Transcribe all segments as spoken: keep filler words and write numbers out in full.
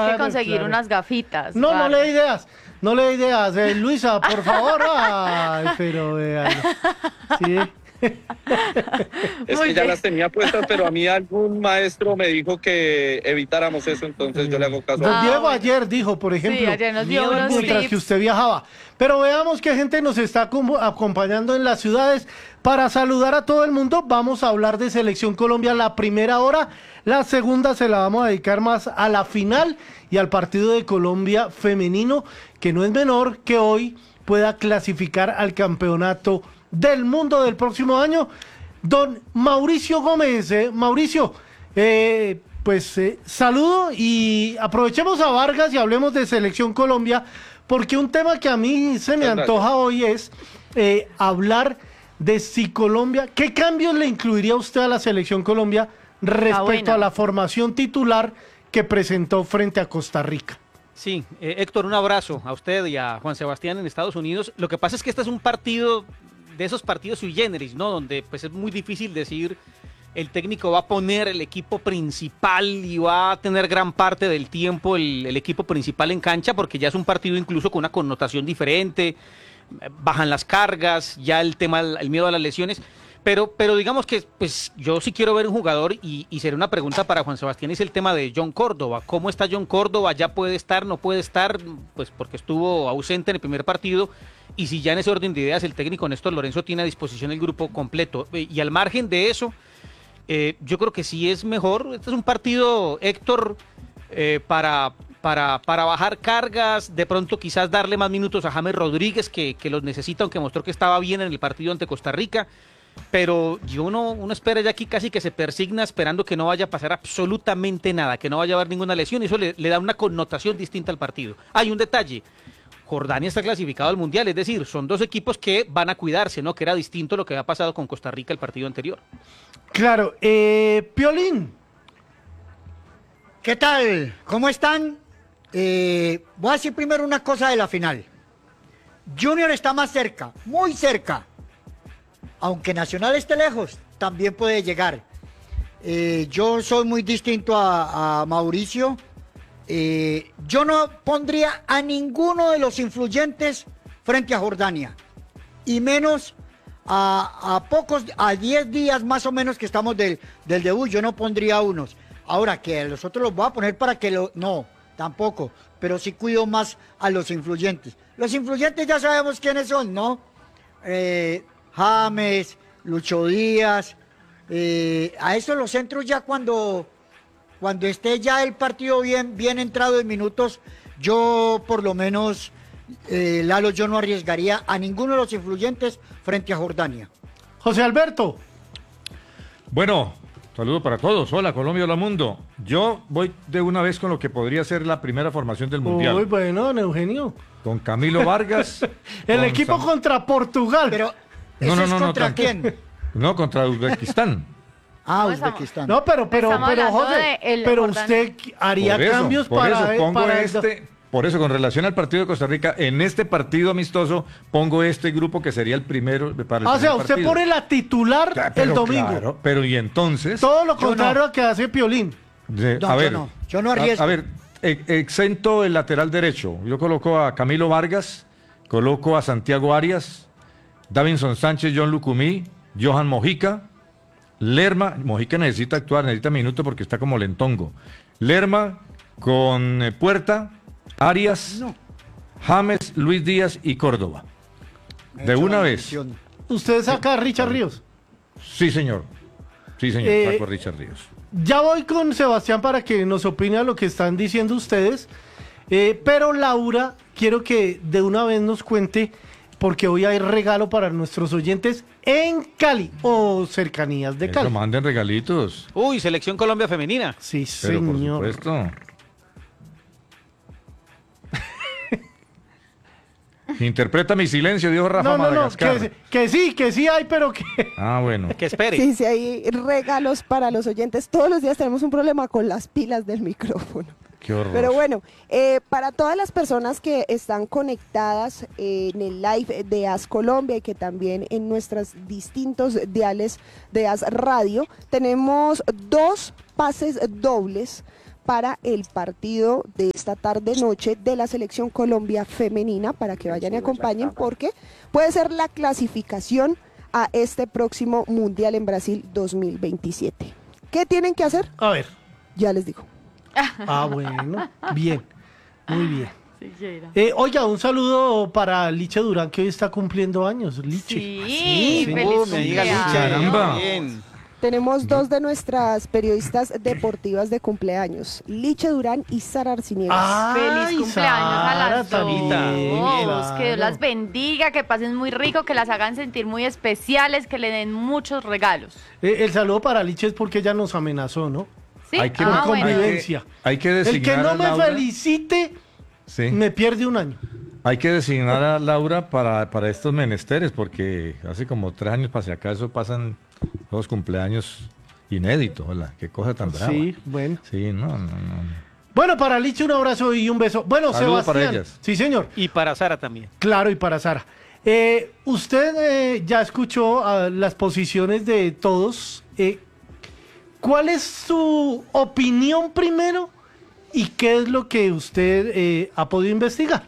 que conseguir claro. unas gafitas. No, claro. no le dé ideas. No le dé ideas. Eh, Luisa, por favor. Ay, pero vean. Sí. Es Muy que ya bien. las tenía puestas, pero a mí algún maestro me dijo que evitáramos eso, entonces yo le hago caso. Don Diego ah, ayer dijo, por ejemplo, sí, ayer nos dio unos mientras tips. que usted viajaba. Pero veamos qué gente nos está acompañando en las ciudades. Para saludar a todo el mundo, vamos a hablar de Selección Colombia la primera hora. La segunda se la vamos a dedicar más a la final y al partido de Colombia femenino, que no es menor que hoy pueda clasificar al campeonato del mundo del próximo año. Don Mauricio Gómez, eh, Mauricio, eh, pues eh, saludo y aprovechemos a Vargas y hablemos de Selección Colombia, porque un tema que a mí se me antoja hoy es eh, hablar de si Colombia, ¿qué cambios le incluiría usted a la Selección Colombia respecto a la formación titular que presentó frente a Costa Rica? Sí, eh, Héctor, un abrazo a usted y a Juan Sebastián en Estados Unidos. Lo que pasa es que este es un partido de esos partidos sui generis, ¿no? Donde pues es muy difícil decir el técnico va a poner el equipo principal y va a tener gran parte del tiempo el, el equipo principal en cancha, porque ya es un partido incluso con una connotación diferente, bajan las cargas, ya el tema, el miedo a las lesiones, pero, pero digamos que pues yo sí quiero ver un jugador y, y sería una pregunta para Juan Sebastián, es el tema de John Córdoba. ¿Cómo está John Córdoba? ¿Ya puede estar? ¿No puede estar? Pues porque estuvo ausente en el primer partido. Y si ya en ese orden de ideas el técnico Néstor Lorenzo tiene a disposición el grupo completo. Y al margen de eso, eh, yo creo que sí es mejor. Este es un partido, Héctor, eh, para, para, para bajar cargas, de pronto quizás darle más minutos a James Rodríguez, que, que los necesita, aunque mostró que estaba bien en el partido ante Costa Rica. Pero yo uno, uno espera ya aquí casi que se persigna esperando que no vaya a pasar absolutamente nada, que no vaya a haber ninguna lesión, y eso le, le da una connotación distinta al partido. Hay un detalle. Jordania está clasificado al Mundial, es decir, son dos equipos que van a cuidarse, ¿no? Que era distinto a lo que había pasado con Costa Rica el partido anterior. Claro, eh, Piolín. ¿Qué tal? ¿Cómo están? Eh, voy a decir primero una cosa de la final. Junior está más cerca, muy cerca. Aunque Nacional esté lejos, también puede llegar. Eh, yo soy muy distinto a, a Mauricio. Eh, yo no pondría a ninguno de los influyentes frente a Jordania, y menos a, a pocos, a diez días más o menos que estamos del, del debut. Yo no pondría a unos. Ahora que a los otros los voy a poner para que lo... No, tampoco, pero sí cuido más a los influyentes. Los influyentes ya sabemos quiénes son, ¿no? Eh, James, Lucho Díaz, eh, a eso los centros ya cuando... Cuando esté ya el partido bien, bien entrado en minutos, yo por lo menos, eh, Lalo, yo no arriesgaría a ninguno de los influyentes frente a Jordania. José Alberto. Bueno, saludo para todos. Hola, Colombia, hola, mundo. Yo voy de una vez con lo que podría ser la primera formación del Mundial. Muy bueno, don Eugenio. Con Camilo Vargas. El con equipo Sam... contra Portugal. Pero, no, no, es no, ¿contra no, quién? No, contra Uzbekistán. Ah, Uzbekistán. No, pero, pero, Estamos pero, José, pero usted haría por eso, cambios por para... Eso pongo para este, por eso, con relación al partido de Costa Rica, en este partido amistoso, pongo este grupo que sería el primero para el O sea, usted partido. pone la titular Claro, pero el domingo. Claro, pero y entonces... Todo lo contrario no. a que hace Piolín. De, No, a yo ver, no, yo no arriesgo. A, a ver, e- exento el lateral derecho. Yo coloco a Camilo Vargas, coloco a Santiago Arias, Davinson Sánchez, John Lucumí, Johan Mojica, Lerma. Mojica necesita actuar, necesita minutos porque está como lentongo. Lerma con eh, Puerta, Arias, No. James, Luis Díaz y Córdoba. Me De echo una la vez. mención. Usted saca a Richard Ríos. Sí, señor. Sí, señor. Eh, Saco a Richard Ríos. Ya voy con Sebastián para que nos opine a lo que están diciendo ustedes. Eh, pero Laura, quiero que de una vez nos cuente, porque hoy hay regalo para nuestros oyentes en Cali o cercanías de Eso, Cali. manden regalitos. Uy, Selección Colombia femenina. Sí, Pero señor. por supuesto. Interpreta mi silencio, dijo Rafa No, no, no, Madagascar. que, que sí, que sí hay, pero que... Ah, bueno. Que espere. Sí, sí, hay regalos para los oyentes. Todos los días tenemos un problema con las pilas del micrófono. Qué horror. Pero bueno, eh, para todas las personas que están conectadas eh, en el live de A S Colombia y que también en nuestros distintos diales de A S Radio, tenemos dos pases dobles para el partido de esta tarde-noche de la Selección Colombia femenina, para que vayan y acompañen, porque puede ser la clasificación a este próximo Mundial en Brasil dos mil veintisiete. ¿Qué tienen que hacer? A ver. Ya les digo. Ah, bueno. Bien. Muy bien. Sí, Sheila. Eh, oiga, un saludo para Liche Durán, que hoy está cumpliendo años. Liche. Sí, Sí, sí. feliz Uh, me diga cumpleaños. Licha. Caramba. Bien. Tenemos dos de nuestras periodistas deportivas de cumpleaños, Liche Durán y Sara Arciniegas. Ay, Feliz cumpleaños a Sara las también, dos. claro. Que Dios las bendiga, que pasen muy rico, que las hagan sentir muy especiales, que le den muchos regalos. Eh, el saludo para Liche es porque ella nos amenazó, ¿no? ¿Sí? Hay que, Ah, Una bueno. convivencia. hay que El que designar no a me Laura. felicite, Sí. me pierde un año. Hay que designar a Laura para, para estos menesteres, porque hace como tres años hacia acá eso pasan dos cumpleaños inéditos. Hola, qué cosa tan brava. Sí, bueno. Sí, no, no, no. Bueno, para Liche un abrazo y un beso. Bueno, Saludos Sebastián. para ellas. Sí, señor. Y para Sara también. Claro, y para Sara. Eh, usted eh, ya escuchó ah, las posiciones de todos. Eh, ¿Cuál es su opinión primero y qué es lo que usted eh, ha podido investigar?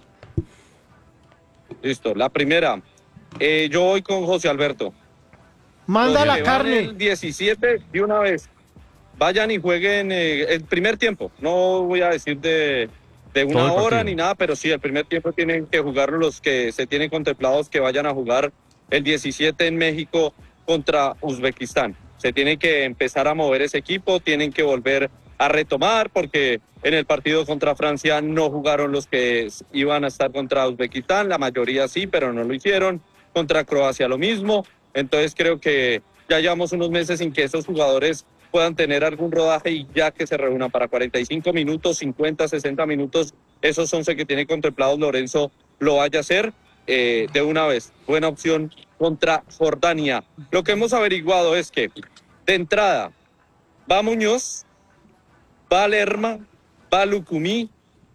Listo, la primera. Eh, yo voy con José Alberto. Manda Los la que van carne. El diecisiete de una vez. Vayan y jueguen eh, el primer tiempo. No voy a decir de, de Todo una el hora partido. ni nada, pero sí, el primer tiempo tienen que jugar los que se tienen contemplados que vayan a jugar el diecisiete en México contra Uzbekistán. Se tiene que empezar a mover ese equipo, tienen que volver a retomar, porque en el partido contra Francia no jugaron los que iban a estar contra Uzbekistán, la mayoría sí, pero no lo hicieron. Contra Croacia lo mismo. Entonces creo que ya llevamos unos meses sin que esos jugadores puedan tener algún rodaje y ya que se reúnan para cuarenta y cinco minutos, cincuenta, sesenta minutos, esos once que tiene contemplados Lorenzo lo vaya a hacer eh, de una vez. Buena opción contra Jordania. Lo que hemos averiguado es que de entrada va Muñoz, va Lerma, va Lucumí,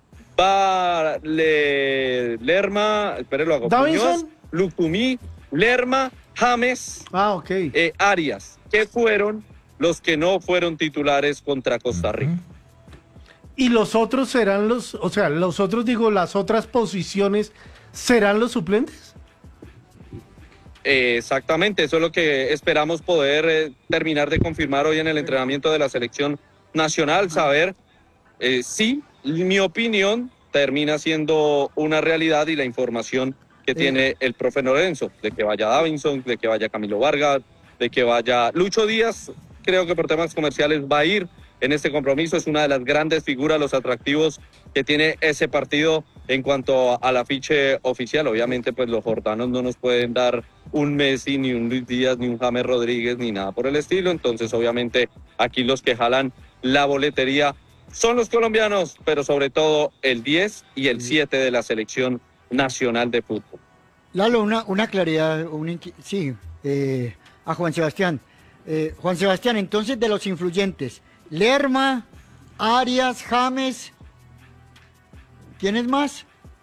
va Le... Lerma, espere lo hago, Davinson. Muñoz, Lucumí, Lerma, James, Ah, ok. eh, Arias, que fueron los que no fueron titulares contra Costa Rica. Y los otros serán los, o sea, los otros, digo, las otras posiciones serán los suplentes. Eh, exactamente, eso es lo que esperamos poder eh, terminar de confirmar hoy en el entrenamiento de la selección nacional, saber eh, si mi opinión termina siendo una realidad y la información que tiene el profe Lorenzo, de que vaya Davinson, de que vaya Camilo Vargas, de que vaya Lucho Díaz. Creo que por temas comerciales va a ir en este compromiso, es una de las grandes figuras, los atractivos que tiene ese partido en cuanto al afiche oficial. Obviamente pues los jordanos no nos pueden dar un Messi, ni un Luis Díaz, ni un James Rodríguez, ni nada por el estilo, entonces obviamente aquí los que jalan la boletería son los colombianos, pero sobre todo el diez y el siete de la selección nacional de fútbol. Lalo, una, una claridad, un inqui- sí, eh, a Juan Sebastián. Eh, Juan Sebastián, entonces de los influyentes, Lerma, Arias, James, ¿tienes más?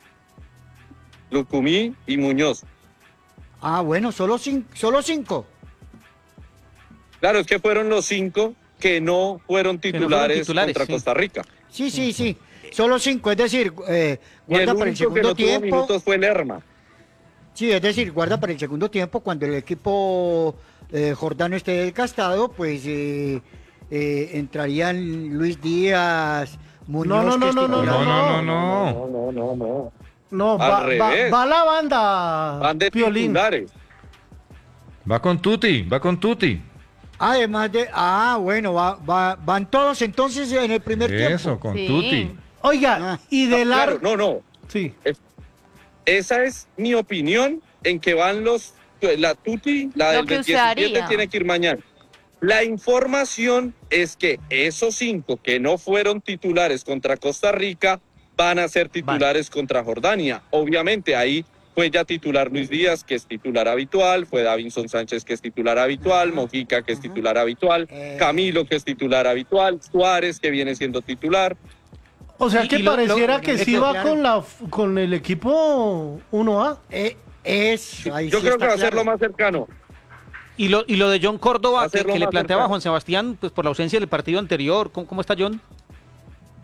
Lucumí y Muñoz. Ah, bueno, solo, cin- solo cinco. Claro, es que fueron los cinco que no fueron no fueron titulares, titulares, contra sí. Costa Rica. Sí, sí, sí, solo cinco, es decir, eh, Y el guarda para el único que segundo no tuvo tiempo. minutos fue Lerma. Sí, es decir, guarda para el segundo tiempo cuando el equipo eh, jordano esté desgastado, pues eh, eh, entrarían Luis Díaz, Muñoz. No, no, que es no, no, titular. No, no, no, no. No, no, no, no. No, Al va, va, revés. va la banda. Van de Piolín. titulares. Va con Tuti, va con Tuti. Además de, ah, bueno, va, va- van todos entonces en el primer Eso, tiempo. con Sí. Tuti. Oiga, Ah. y de Claro, largo. no, no. Sí. Esa es mi opinión en que van los... La Tuti, la Lo del que usted diecisiete haría. tiene que ir mañana. La información es que esos cinco que no fueron titulares contra Costa Rica van a ser titulares contra Jordania. Obviamente ahí fue ya titular Luis Díaz, que es titular habitual, fue Davinson Sánchez, que es titular habitual, Mojica, que es titular habitual, Eh. Camilo, que es titular habitual, Suárez, que viene siendo titular. O sea Y- que y lo- pareciera lo- que lo- sí va claro. con la con el equipo uno A. Eh, es, ahí Yo sí creo está que va a ser claro. lo más cercano. Y lo, y lo de John Córdoba, que, Hacerlo que le más planteaba cercano. Juan Sebastián, pues por la ausencia del partido anterior, ¿cómo, cómo está John?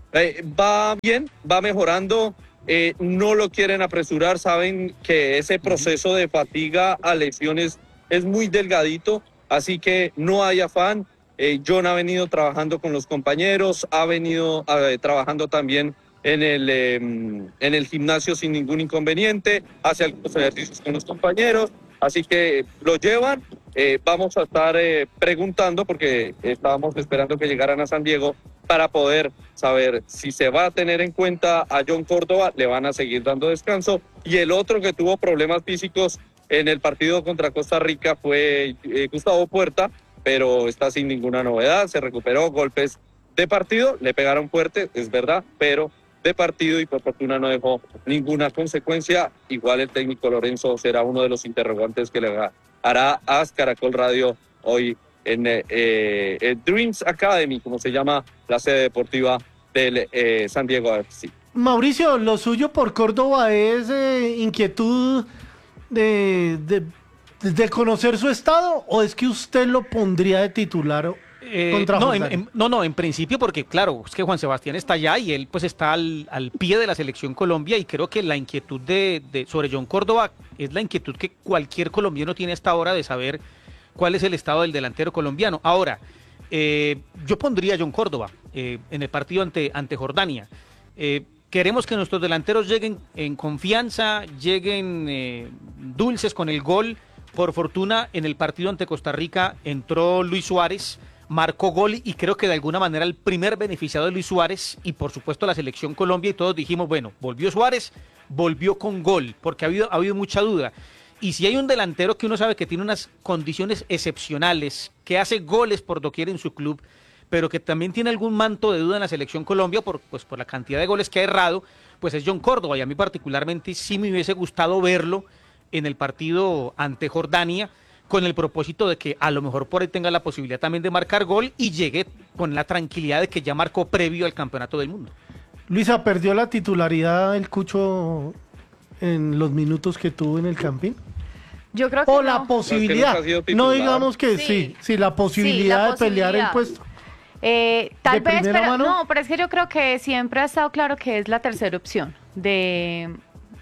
Eh, va bien, va mejorando, eh, no lo quieren apresurar, saben que ese proceso de fatiga a lesiones es muy delgadito, así que no hay afán. Eh, John ha venido trabajando con los compañeros, ha venido eh, trabajando también en el, eh, en el gimnasio sin ningún inconveniente, hace algunos ejercicios con los compañeros, así que lo llevan. Eh, vamos a estar eh, preguntando, porque estábamos esperando que llegaran a San Diego, para poder saber si se va a tener en cuenta a John Córdoba, le van a seguir dando descanso, y el otro que tuvo problemas físicos en el partido contra Costa Rica fue eh, Gustavo Puerta, pero está sin ninguna novedad, se recuperó, golpes de partido, le pegaron fuerte, es verdad, pero de partido, y por fortuna no dejó ninguna consecuencia. Igual el técnico Lorenzo será uno de los interrogantes que le hará a Caracol Radio hoy en eh, eh, Dreams Academy, como se llama la sede deportiva del eh, San Diego F C. Mauricio, lo suyo por Córdoba es eh, inquietud de, de, de conocer su estado, o es que usted lo pondría de titular Eh, contra no, en, Jordania? en- no, no, en principio porque claro, es que Juan Sebastián está allá y él pues está al, al pie de la selección Colombia, y creo que la inquietud de, de- sobre John Córdoba es la inquietud que cualquier colombiano tiene hasta ahora de saber cuál es el estado del delantero colombiano. Ahora, eh, yo pondría a John Córdoba eh, en el partido ante, ante Jordania. Eh, queremos que nuestros delanteros lleguen en confianza, lleguen eh, dulces con el gol. Por fortuna, en el partido ante Costa Rica entró Luis Suárez, marcó gol, y creo que de alguna manera el primer beneficiado de Luis Suárez, y por supuesto la selección Colombia, y todos dijimos, bueno, volvió Suárez, volvió con gol, porque ha habido, ha habido mucha duda. Y si hay un delantero que uno sabe que tiene unas condiciones excepcionales, que hace goles por doquier en su club, pero que también tiene algún manto de duda en la selección Colombia por, pues, por la cantidad de goles que ha errado, pues es John Córdoba, y a mí particularmente sí me hubiese gustado verlo en el partido ante Jordania, con el propósito de que a lo mejor por ahí tenga la posibilidad también de marcar gol y llegue con la tranquilidad de que ya marcó previo al Campeonato del Mundo. Luisa, ¿perdió la titularidad el Cucho en los minutos que tuvo en el Campín? Yo creo que O no. la posibilidad, nunca ha sido no titular. digamos que sí, Sí. sí, la posibilidad Sí, la de pelear el posibilidad. puesto. Eh, tal ¿De vez, primera pero mano? no, pero es que yo creo que siempre ha estado claro que es la tercera opción de,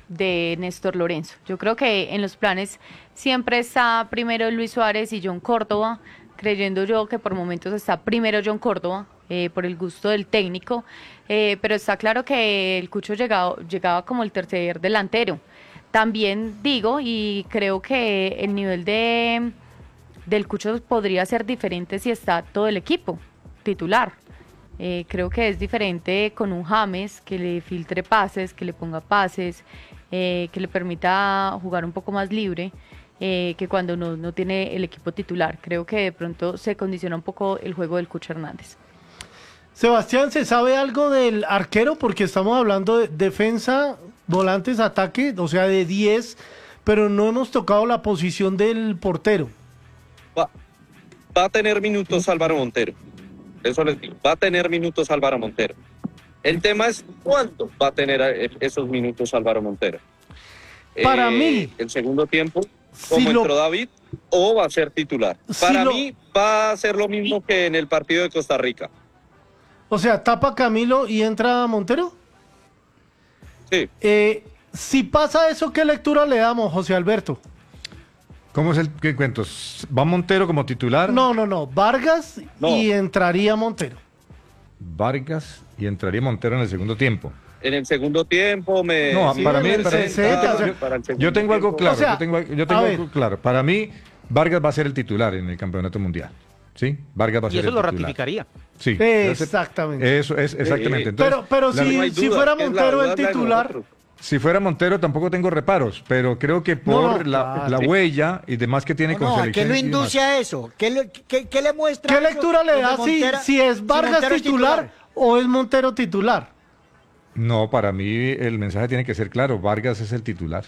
de Néstor Lorenzo. Yo creo que en los planes siempre está primero Luis Suárez y John Córdoba, creyendo yo que por momentos está primero John Córdoba, eh, por el gusto del técnico, eh, pero está claro que el Cucho llegaba, llegaba como el tercer delantero. También digo, y creo que el nivel de del Cucho podría ser diferente si está todo el equipo titular. Eh, creo que es diferente con un James que le filtre pases, que le ponga pases, eh, que le permita jugar un poco más libre, eh, que cuando no, no tiene el equipo titular. Creo que de pronto se condiciona un poco el juego del Cucho Hernández. Sebastián, ¿se sabe algo del arquero? Porque estamos hablando de defensa, volantes, ataque, o sea, de diez, pero no hemos tocado la posición del portero. Va, va a tener minutos Álvaro Montero. Eso les digo, va a tener minutos Álvaro Montero. El tema es cuánto va a tener eh, esos minutos Álvaro Montero. Para mí, el segundo tiempo, si como lo- entró David, o va a ser titular. Si Para lo- mí va a ser lo mismo que en el partido de Costa Rica. O sea, tapa Camilo y entra Montero. Sí, Eh, si pasa eso, ¿qué lectura le damos, José Alberto? ¿Cómo es el qué cuentos? ¿Va Montero como titular? No, no, no. Vargas No. y entraría Montero. Vargas y entraría Montero en el segundo tiempo. en el segundo tiempo me... No, sí, para me mí, presenta para mí- sesenta, yo- yo- para el segundo yo tengo algo tiempo. claro, O sea, yo tengo, yo a tengo ver. algo claro. Para mí, Vargas va a ser el titular en el Campeonato Mundial. ¿Sí? Vargas va a Y ser eso el lo titular. ratificaría. Sí. Exactamente. Eso es exactamente. Sí. Entonces, pero pero la- si, no hay si duda, fuera es la Montero duda el de titular, nosotros. si fuera Montero tampoco tengo reparos, pero creo que por No, no, la, claro. la huella y demás que tiene No, con no, ¿a qué selección lo y demás. induce a eso? ¿Qué le, qué- qué le muestra ¿qué eso lectura le donde da si, Montera- si es Vargas Montero es titular, o es Montero titular? No, para mí el mensaje tiene que ser claro, Vargas es el titular.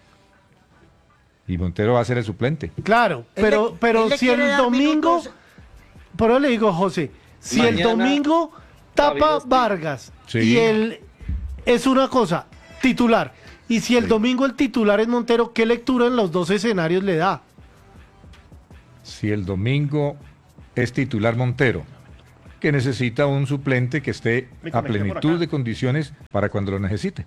Y Montero va a ser el suplente. Claro, Él pero, le- pero él le si quiere el dar domingo, minutos. por eso le digo, José, si el Mañana, domingo tapa David Ospina. Vargas Sí. y él es una cosa, titular, y si el Sí. domingo el titular es Montero, ¿qué lectura en los dos escenarios le da? Si el domingo es titular Montero, que necesita un suplente que esté a plenitud de condiciones para cuando lo necesite.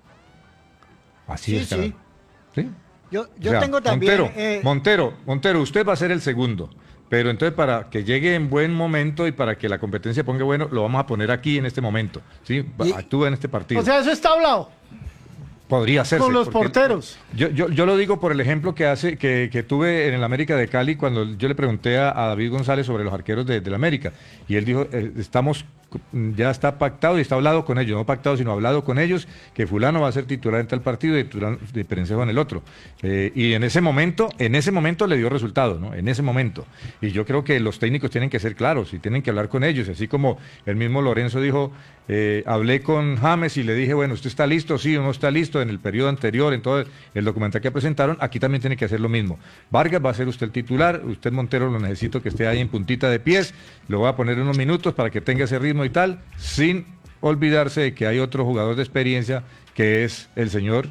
Así Sí, es, sí. caramba. ¿Sí? Yo, yo O sea, tengo también... Montero, eh, Montero, Montero, usted va a ser el segundo. Pero entonces para que llegue en buen momento y para que la competencia ponga bueno, lo vamos a poner aquí en este momento. ¿Sí? Y- Actúa en este partido. O sea, eso está hablado Podría hacerse. con los porque- porteros. Yo, yo, yo lo digo por el ejemplo que hace que, que tuve en el América de Cali cuando yo le pregunté a, a David González sobre los arqueros de, del América y él dijo, eh, estamos, ya está pactado y está hablado con ellos, no pactado sino hablado con ellos, que fulano va a ser titular en tal partido y fulano de Perencejo en el otro. Eh, y en ese momento, en ese momento le dio resultado, ¿no? En ese momento. Y yo creo que los técnicos tienen que ser claros y tienen que hablar con ellos, así como el mismo Lorenzo dijo, eh, hablé con James y le dije, bueno, ¿usted está listo? Sí o no está listo en el periodo anterior, en todo el documental que presentaron, aquí también tiene que hacer lo mismo. Vargas va a ser usted el titular, usted Montero lo necesito que esté ahí en puntita de pies, lo voy a poner unos minutos para que tenga ese ritmo y tal, sin olvidarse de que hay otro jugador de experiencia que es el señor,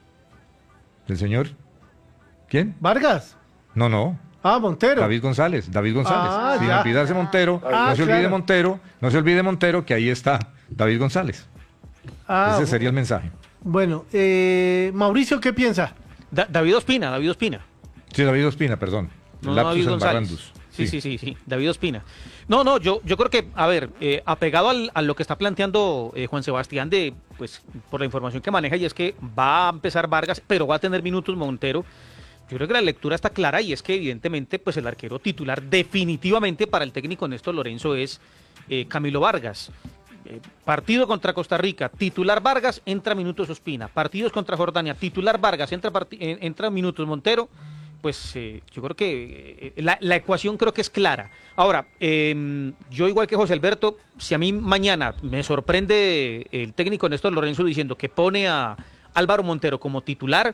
el señor, ¿quién? Vargas. No, no, Ah, Montero. David González, David González, Ah, sin ya. olvidarse Montero, Ah, no se olvide claro. Montero, no se olvide Montero que ahí está David González. Ah, Ese sería el mensaje. bueno, eh, Mauricio, ¿qué piensa? Da- David Ospina, David Ospina. Sí, David Ospina, perdón. No, no, Lapsus David en González. Barrandus. Sí, sí, sí, sí, David Ospina. No, no, yo, yo creo que, a ver, eh, apegado al- a lo que está planteando eh, Juan Sebastián de, pues, por la información que maneja, y es que va a empezar Vargas, pero va a tener minutos Montero. Yo creo que la lectura está clara y es que evidentemente, pues, el arquero titular definitivamente para el técnico Néstor Lorenzo es eh, Camilo Vargas. Eh, partido contra Costa Rica, titular Vargas, entra minutos Ospina. Partidos contra Jordania, titular Vargas, entra, parti- eh, entra minutos Montero. Pues eh, yo creo que eh, la, la ecuación creo que es clara. Ahora, eh, yo igual que José Alberto, si a mí mañana me sorprende el técnico Néstor Lorenzo diciendo que pone a Álvaro Montero como titular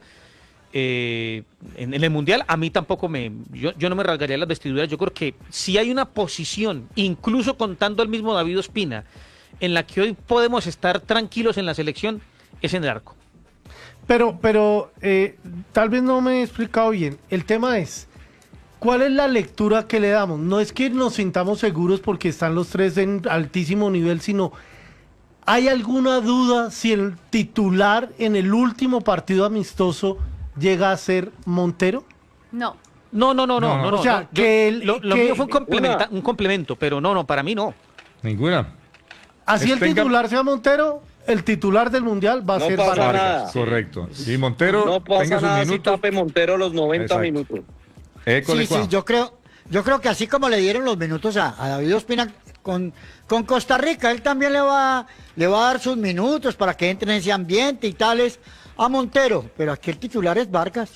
eh, en, en el Mundial, a mí tampoco me... Yo, yo no me rasgaría las vestiduras. Yo creo que si hay una posición, incluso contando al mismo David Ospina, en la que hoy podemos estar tranquilos en la selección, es en el arco. Pero, pero eh, tal vez no me he explicado bien. El tema es, ¿cuál es la lectura que le damos? No es que nos sintamos seguros porque están los tres en altísimo nivel, sino ¿hay alguna duda si el titular en el último partido amistoso llega a ser Montero? No. No, no, no, no, No, no. no. no, O sea, no, yo- que el- lo, lo que- mío fue un, complementa- un complemento, pero no, no, para mí no. Ninguna. Así Es el tenga- titular sea Montero, el titular del Mundial va a No ser pasa Vargas. nada. Correcto. Y Montero No pasa tenga sus nada si minutos. tape Montero los noventa Exacto. minutos. École Sí, sí, cuá. yo creo, yo creo que así como le dieron los minutos a, a David Ospina con, con Costa Rica, él también le va, le va a dar sus minutos para que entre en ese ambiente y tales a Montero, pero aquí el titular es Vargas.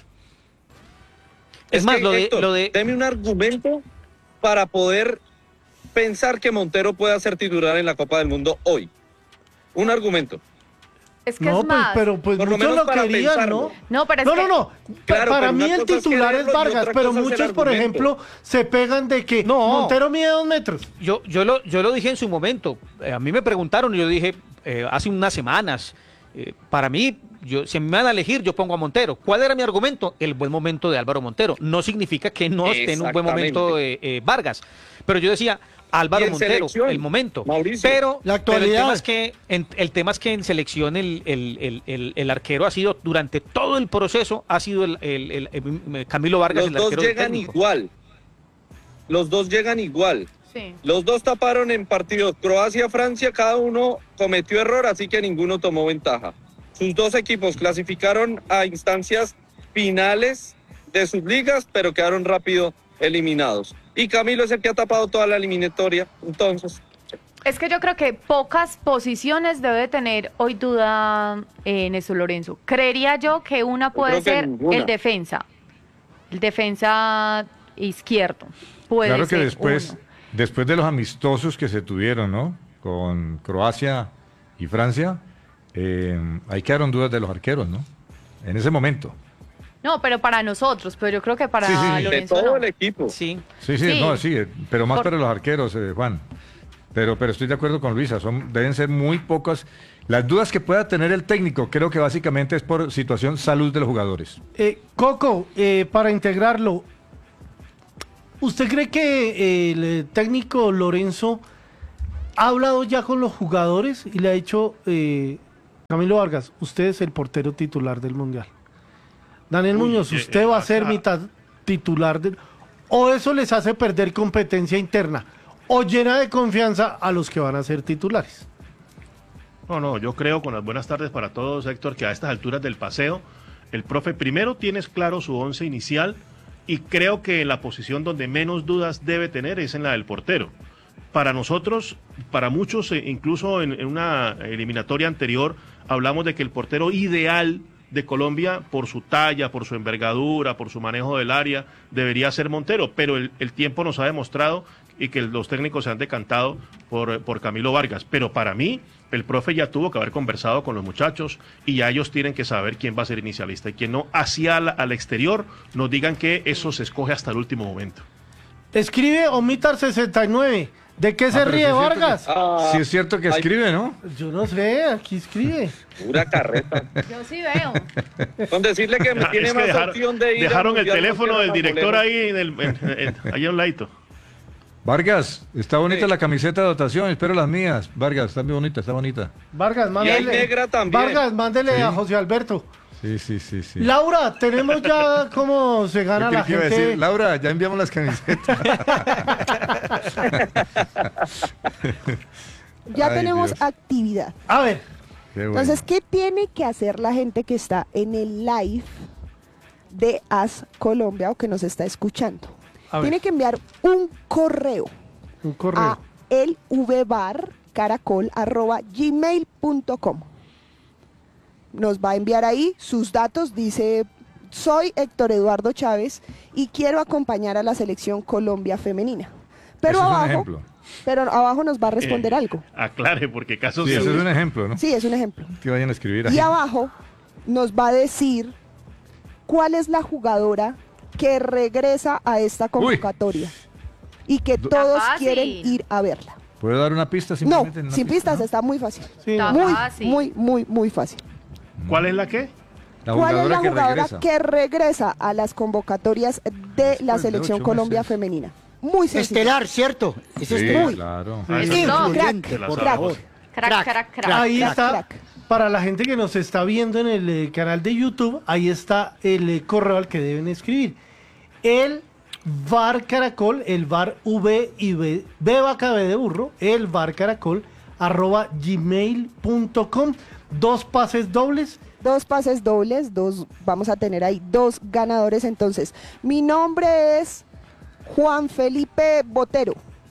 Es más, que, lo de, Héctor, lo de deme un argumento para poder pensar que Montero pueda ser titular en la Copa del Mundo hoy. Un argumento. Es que No, es pues, más. pero pues Por lo muchos menos lo para querían, pensarlo. ¿no? No, pero es No, que- no, no. Claro, Para pero mí una el cosa es titular quererlo es y Vargas, otra pero cosa es el muchos, por argumento. ejemplo, se pegan de que No. Montero mide dos metros. yo, yo, lo, yo lo dije en su momento. Eh, a mí me preguntaron y yo dije eh, hace unas semanas. eh, para mí, yo, si me van a elegir, yo pongo a Montero. ¿Cuál era mi argumento? El buen momento de Álvaro Montero. No significa que no esté en un buen momento eh, eh, Vargas. Pero yo decía, Álvaro Y en Montero, selección, el momento. Mauricio. Pero, La pero el actualidad. tema es que en, el tema es que en selección el, el, el, el, el arquero ha sido, durante todo el proceso, ha sido el, el, el- el Camilo Vargas Los el dos arquero del llegan técnico. igual. Los dos llegan igual. Sí. Los dos taparon en partidos Croacia-Francia, cada uno cometió error, así que ninguno tomó ventaja. Sus dos equipos clasificaron a instancias finales de sus ligas, pero quedaron rápido eliminados. Y Camilo es el que ha tapado toda la eliminatoria, entonces... Es que yo creo que pocas posiciones debe tener hoy duda eh, Néstor Lorenzo. Creería yo que una puede creo que ser ninguna. el defensa. El defensa izquierdo. Puede Claro que ser después, uno. después de los amistosos que se tuvieron, ¿no? Con Croacia y Francia, eh, ahí quedaron dudas de los arqueros, ¿no? En ese momento. No, pero para nosotros, pero yo creo que para Sí, sí. De Lorenzo todo no. el equipo. Sí. Sí, sí, Sí. no, sí, eh, pero más Por- para los arqueros, eh, Juan. Pero, pero estoy de acuerdo con Luisa, son, deben ser muy pocas. Las dudas que pueda tener el técnico, creo que básicamente es por situación salud de los jugadores. Eh, Coco, eh, para integrarlo, ¿usted cree que eh, el técnico Lorenzo ¿Ha hablado ya con los jugadores y le ha dicho, eh, Camilo Vargas, usted es el portero titular del Mundial? Daniel Uy, Muñoz, eh, usted eh, va a ser acá- mitad titular del... ¿O eso les hace perder competencia interna? ¿O llena de confianza a los que van a ser titulares? No, no, yo creo, con las buenas tardes para todos, Héctor, que a estas alturas del paseo, el profe primero tienes claro su once inicial y creo que la posición donde menos dudas debe tener es en la del portero. Para nosotros, para muchos, eh, incluso en, en una eliminatoria anterior, hablamos de que el portero ideal de Colombia, por su talla, por su envergadura, por su manejo del área, debería ser Montero, pero el, el tiempo nos ha demostrado y que los técnicos se han decantado por, por Camilo Vargas. Pero para mí, el profe ya tuvo que haber conversado con los muchachos y ya ellos tienen que saber quién va a ser inicialista y quién no. Hacia al, al exterior nos digan que eso se escoge hasta el último momento. Escribe Omitar sesenta y nueve. ¿De qué se Ah, pero ríe sí es cierto Vargas? que- Ah, Sí es cierto que ay, escribe, ¿no? Yo no sé, aquí escribe. pura carreta. Yo sí veo. Con decirle que me Ah, tiene es que más dejaron, opción de ir al dejaron el Mundial, no teléfono quiero del la director bolera. ahí, en el, en- en- ahí a un ladito. Vargas, está bonita Sí. la camiseta de dotación, espero las mías. Vargas, está muy bonita, está bonita. Vargas, mándele. hay negra también. Vargas, mándele Sí. a José Alberto. Sí, sí, sí, sí. Laura, tenemos ya cómo se gana Yo la creí que iba a gente. decir, Laura, ya enviamos las camisetas. Ya Ay, tenemos Dios. actividad. A ver, Qué bueno. Entonces, ¿qué tiene que hacer la gente que está en el live de As Colombia o que nos está escuchando? A ver. Tiene que enviar un correo un correo. a elvbarcaracol arroba gmail punto com. Nos va a enviar ahí sus datos, dice, soy Héctor Eduardo Chávez y quiero acompañar a la selección Colombia femenina. Pero Ese es un abajo, ejemplo. pero abajo nos va a responder Eh, algo. Aclare, porque caso Sí, se- ese es un ejemplo, ¿no? Sí, es un ejemplo. Que vayan a escribir ahí. Y abajo nos va a decir cuál es la jugadora que regresa a esta convocatoria y que todos fácil. quieren ir a verla. ¿Puedo dar una pista No, simplemente? en una sin pista, pistas, ¿no? está muy fácil. Sí. Está Muy, fácil. muy, muy, muy fácil. ¿Cuál es la qué? La ¿Cuál es jugadora la que jugadora regresa. que regresa a las convocatorias de Después la de selección ocho Colombia meses. femenina? Muy sencillo. Estelar, ¿cierto? Es Sí, estelar. claro. Ah, Es sí. influyente, No, por crack. favor. Crack, crack, crack. Ahí crack, está, crack. para la gente que nos está viendo en el eh, canal de YouTube, ahí está el eh, correo al que deben escribir. El var caracol, el var v y b, b vaca b de burro, el var caracol arroba gmail punto com. Dos pases dobles. Dos pases dobles, dos, vamos a tener ahí dos ganadores. Entonces, mi nombre es Juan Felipe Botero.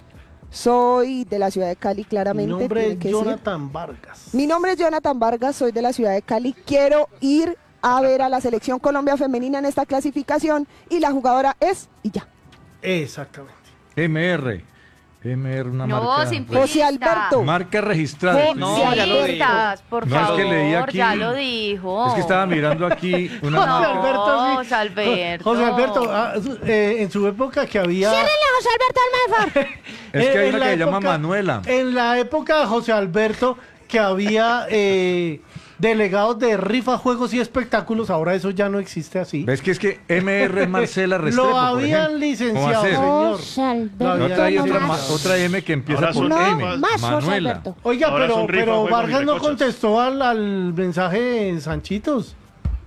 Soy de la ciudad de Cali, Mi claramente. nombre tiene es que decir. Jonathan Vargas. Mi nombre es Jonathan Vargas, soy de la ciudad de Cali. Quiero ir a ver a la selección Colombia femenina en esta clasificación y la jugadora es y ya. Exactamente. M R. M R, una No, marca. sin José pista. Alberto. Marca registrada. José No, Sin ya lo pistas, por No, es favor, que leí aquí- ya lo dijo. Es que estaba mirando aquí una José marca. Alberto, sí. José Alberto. José Alberto, ah, su- eh, en su época que había... José Alberto Almazar. Es que hay Eh, una en la que se llama época- Manuela. En la época de José Alberto, que había eh, delegados de rifa, juegos y espectáculos, ahora eso ya no existe así. ¿Ves que es que M R es Marcela Restrepo? Lo por habían ejemplo? licenciado, ¿Cómo hacer? señor. José Lo Alberto. ¿No habían trae otra, licenciado. ma- otra M que empieza Ahora por son M? rifas. Más José Manuela. Alberto. Oiga, Ahora pero, son rifa, pero juegos y Vargas no recochas. contestó al, al mensaje de Sanchitos.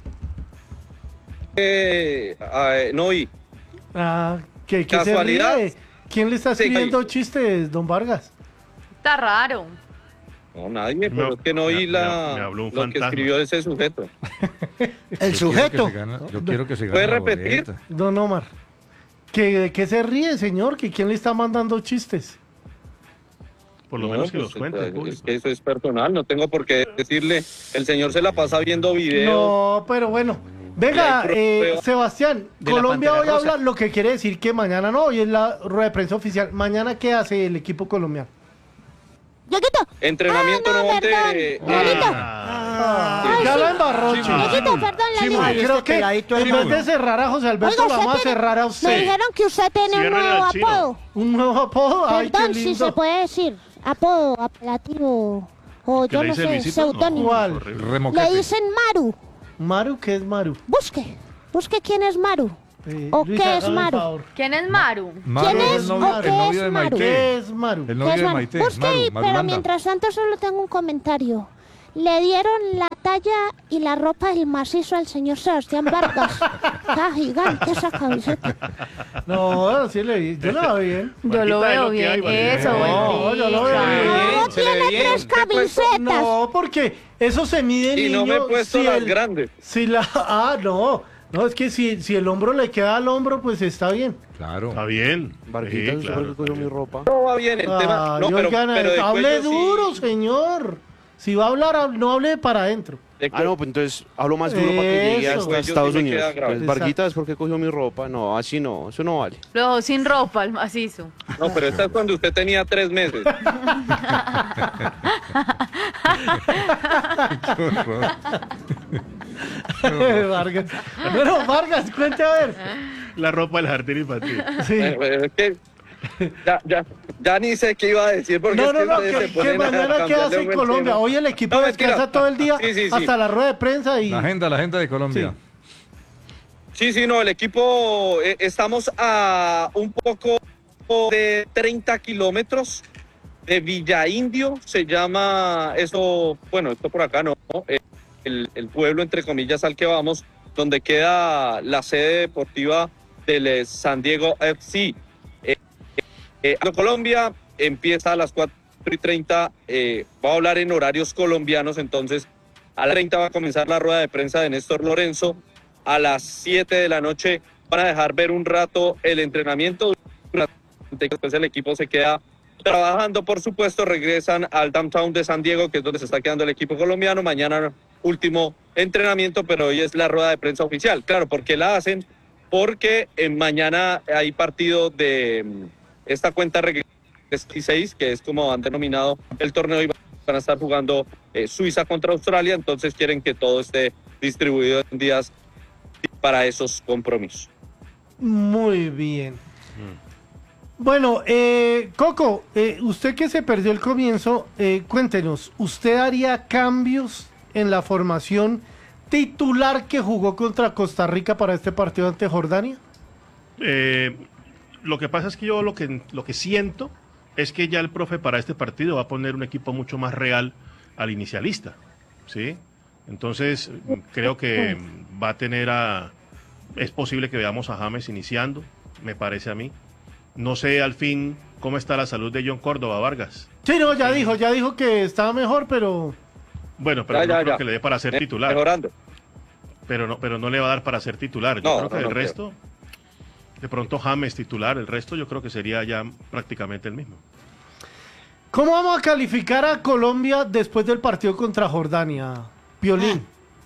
Eh, ah, eh, no oí. Ah, ¿qué, qué se ¿Casualidad? ríe? ¿Quién le está Sí, escribiendo ahí. chistes, don Vargas? Está raro. No, nadie, No, pero es que no me- oí me- la, me habló un lo que fantasma. escribió ese sujeto. El Yo quiero sujeto. que se gana- Yo quiero que se gane ¿Puede la repetir? boleta. Don Omar. ¿Que, ¿De qué se ríe, señor? ¿Que quién le está mandando chistes? Por lo No, menos que pues, los cuente el es público. que eso es personal, no tengo por qué decirle. El señor se la pasa viendo videos. No, pero bueno. Venga, Y hay eh, pruebas. Sebastián, De la Colombia Pantera hoy Rosa. habla, lo que quiere decir que mañana no, hoy es la rueda de prensa oficial. Mañana, ¿qué hace el equipo colombiano? Yoguito. Entrenamiento Ah, no, nuevamente. perdón. eh, Lalito. Ah, ya la embarró, Sí, chico. ma. Yoguito, perdón, Sí, Lalito. ma, Ay, creo este que peladito es en vez bueno. de cerrar a José Alberto, Oiga, lo vamos a usted tiene- cerrar a Me usted. dijeron que usted tiene un Ciérrele nuevo al chino. apodo. Un nuevo apodo. Ay, qué Perdón si lindo. se puede decir. Apodo, apelativo. O ¿Qué yo le no dice sé, Luisito? No, seudónimo. ¿Cuál? horrible. Le Remoquete. dicen Maru. Maru, ¿qué es Maru? Busque. Busque quién es Maru. Eh, ¿O Luisa, qué es hágame el Maru? favor. ¿Quién es Maru? Maru ¿Quién es es el novio, o el qué novio es de Maru? Maite. ¿Qué es Maru? El ¿Qué novio es de Maru? Maite. Busque Maru, ahí, pero Marulanda. mientras tanto solo tengo un comentario. Le dieron la talla y la ropa del macizo al señor Sebastián Vargas. Está gigante esa camiseta. No, sí le vi. Yo la veo bien. Yo lo Marquita, es veo lo que hay, bien. Marquita. Eso, No, yo lo veo Bentica. bien. No, se le ve tiene bien. tres camisetas. No, porque eso se mide, Y no me he niño, puesto si las el- grandes. Si la, ah, no, no, es que si, si el hombro le queda al hombro, pues está bien. Claro. Está bien. Varguita, Sí, ¿usted claro, por qué cogió está mi bien. ropa? No va bien el tema. Ah, No, pero, oigan, pero de hable cuello sí- duro, señor. Si va a hablar, hab- no hable para adentro. de Ah, no, pues entonces hablo más duro para que llegue Eso. hasta Cuello sí Estados me Unidos. queda grave. Entonces, Varguita, ¿es porque cogió mi ropa? No, así no, eso no vale. Lo dejó sin ropa, el macizo. No, pero esta es cuando usted tenía tres meses. Vargas. Bueno, Vargas, cuente a ver. La ropa del jardín infantil. Sí. Eh, Es que ya, ya, ya ni sé qué iba a decir porque No, es no, que no, ustedes que, se que ponen a mañana qué cambiarle hace un buen Colombia. tema. Hoy el equipo No, mentira. descansa todo el día Sí, sí, sí. hasta la rueda de prensa y La agenda, la agenda de Colombia. Sí, sí, no, el equipo, eh, estamos a un poco de treinta kilómetros de Villa Indio, se llama eso, bueno, esto por acá no, eh, el, el pueblo entre comillas al que vamos, donde queda la sede deportiva del eh, San Diego F C. Eh, eh, Colombia empieza a las cuatro y treinta, eh, va a hablar en horarios colombianos, entonces a las treinta va a comenzar la rueda de prensa de Néstor Lorenzo. A las siete de la noche van a dejar ver un rato el entrenamiento. Después el equipo se queda trabajando, por supuesto, regresan al downtown de San Diego, que es donde se está quedando el equipo colombiano. Mañana último entrenamiento, pero hoy es la rueda de prensa oficial. Claro, ¿por qué la hacen? Porque eh, mañana hay partido de mm, esta cuenta dieciséis, que es como han denominado el torneo, y van a estar jugando eh, Suiza contra Australia, entonces quieren que todo esté distribuido en días para esos compromisos. muy bien. Bueno, eh, Coco, eh, usted que se perdió el comienzo, eh, cuéntenos, ¿usted haría cambios en la formación titular que jugó contra Costa Rica para este partido ante Jordania? Eh, lo que pasa es que yo lo que, lo que siento es que ya el profe para este partido va a poner un equipo mucho más real al inicialista, ¿sí? Entonces, creo que va a tener a... Es posible que veamos a James iniciando, me parece a mí. No sé al fin cómo está la salud de John Córdoba Vargas. Sí, no, ya dijo, ya dijo que estaba mejor, pero... Bueno, pero Ya, no ya, creo ya. que le dé para ser Me- titular. Mejorando. Pero no, pero no le va a dar para ser titular. Yo No, creo no, que no el creo. resto, de pronto James titular, el resto yo creo que sería ya prácticamente el mismo. ¿Cómo vamos a calificar a Colombia después del partido contra Jordania, Piolín?